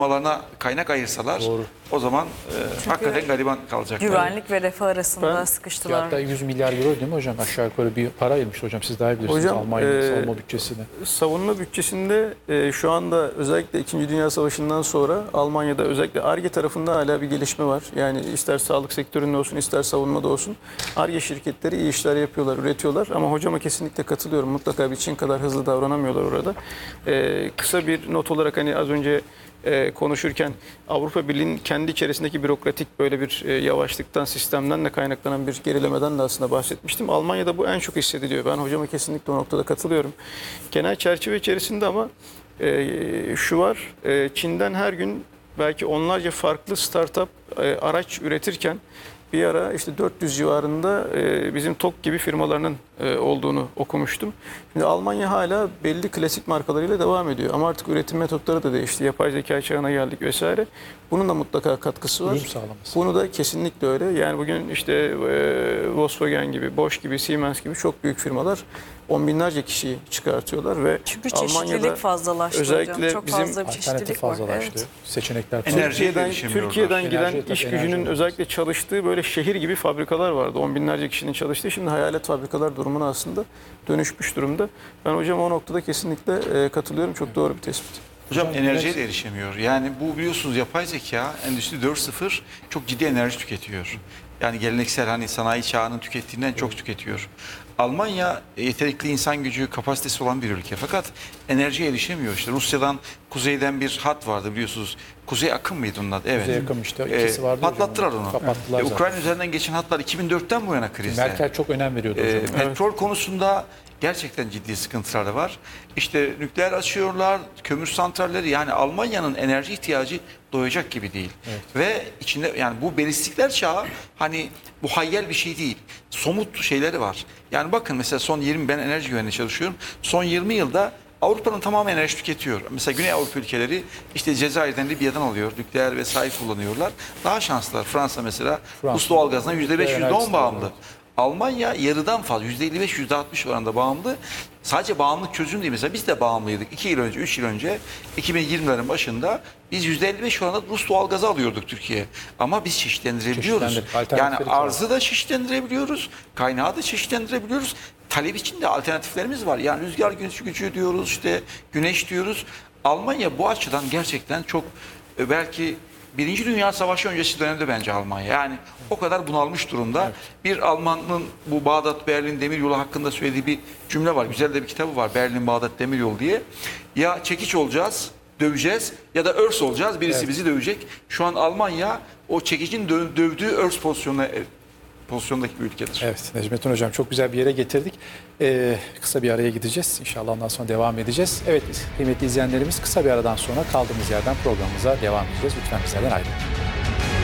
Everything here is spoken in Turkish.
alana kaynak ayırsalar Doğru. o zaman hakikaten gariban kalacaklar. Güvenlik ve refah arasında sıkıştılar. Hatta 100 milyar euro değil mi hocam? Aşağı yukarı bir para ayırmış hocam. Siz daha iyi bilirsiniz Hocam, Almanya'nın savunma bütçesini. Savunma bütçesinde şu anda özellikle 2. Dünya Savaşı'ndan sonra Almanya'da özellikle Ar-Ge tarafında hala bir gelişme var. Yani ister sağlık sektöründe olsun ister savunmada olsun Ar-Ge şirketleri iyi işler yapıyorlar, üretiyorlar. Ama hocama kesinlikle katılıyorum. Mutlaka bir Çin kadar hızlı davranamıyorlar orada. Kısa bir not olarak hani az önce konuşurken Avrupa Birliği'nin kendi içerisindeki bürokratik böyle bir yavaşlıktan, sistemden de kaynaklanan bir gerilemeden de aslında bahsetmiştim. Almanya'da bu en çok hissediliyor. Ben hocama kesinlikle o noktada katılıyorum. Genel çerçeve içerisinde ama şu var, Çin'den her gün belki onlarca farklı startup araç üretirken bir ara işte 400 civarında bizim TOG gibi firmalarının olduğunu okumuştum. Şimdi Almanya hala belli klasik markalarıyla devam ediyor. Ama artık üretim metotları da değişti. Yapay zeka çağına geldik vesaire. Bunun da mutlaka katkısı var. Uyum sağlaması. Bunu da kesinlikle öyle. Yani bugün işte Volkswagen gibi, Bosch gibi, Siemens gibi çok büyük firmalar on binlerce kişiyi çıkartıyorlar ve Çünkü çeşitlilik fazlalaştı özellikle hocam. Çok bizim fazla bir Alternatif çeşitlilik var. fazlalaştı. Evet. Seçenekler Enerjiye de Türkiye'den giden Enerji, iş tabii, gücünün enerji özellikle çalıştığı böyle şehir gibi fabrikalar vardı. On binlerce kişinin çalıştığı. Şimdi hayalet fabrikalar durumuna aslında dönüşmüş durumda. Ben hocam o noktada kesinlikle katılıyorum. Çok doğru bir tespit. Hocam enerjiye de erişemiyor. Yani bu biliyorsunuz yapay zeka Endüstri 4.0 çok ciddi enerji tüketiyor. Yani geleneksel hani sanayi çağının tükettiğinden çok tüketiyor. Almanya yetenekli insan gücü kapasitesi olan bir ülke. Fakat enerjiye erişemiyor. İşte Rusya'dan kuzeyden bir hat vardı biliyorsunuz. Kuzey akım mıydı onun adı? Evet. Kuzey akım işte ikisi vardı. Patlattılar hocam. onu. Kapattılar zaten. Ukrayna üzerinden geçen hatlar 2004'ten bu yana krizde. Merkel çok önem veriyordu hocam. Petrol konusunda gerçekten ciddi sıkıntıları var. İşte nükleer açıyorlar, kömür santralleri, yani Almanya'nın enerji ihtiyacı doyacak gibi değil. Evet. Ve içinde yani bu balistikler çağı hani muhayyel bir şey değil. Somut şeyleri var. Yani bakın mesela ben enerji güvenliği çalışıyorum. Son 20 yılda Avrupa'nın tamamı enerji tüketiyor. Mesela Güney Avrupa ülkeleri işte Cezayir'den, Libya'dan alıyor. Nükleer vesaire kullanıyorlar. Daha şanslılar. Fransa mesela Rus doğalgazına %5, %10 bağımlı. Almanya yarıdan fazla, %55, %60 oranında bağımlı. Sadece bağımlılık çözüm değil. Mesela biz de bağımlıydık. 2 yıl önce, 3 yıl önce, 2020'lerin başında biz %55 oranında Rus doğalgazı alıyorduk Türkiye'ye. Ama biz çeşitlendirebiliyoruz. Yani arzı da çeşitlendirebiliyoruz, kaynağı da çeşitlendirebiliyoruz. Talep için de alternatiflerimiz var. Yani rüzgar gücü diyoruz, işte güneş diyoruz. Almanya bu açıdan gerçekten çok belki Birinci Dünya Savaşı öncesi dönemde bence Almanya. Yani o kadar bunalmış durumda. Evet. Bir Almanın bu Bağdat-Berlin demiryolu hakkında söylediği bir cümle var. Güzel de bir kitabı var. Berlin-Bağdat demiryolu diye. Ya çekiç olacağız, döveceğiz ya da örs olacağız. Birisi bizi dövecek. Şu an Almanya o çekicin dövdüğü örs pozisyondaki bir ülkedir. Evet Necmettin Hocam çok güzel bir yere getirdik. Kısa bir araya gideceğiz. İnşallah ondan sonra devam edeceğiz. Evet kıymetli izleyenlerimiz kısa bir aradan sonra kaldığımız yerden programımıza devam edeceğiz. Lütfen bizlerden ayrılmayın.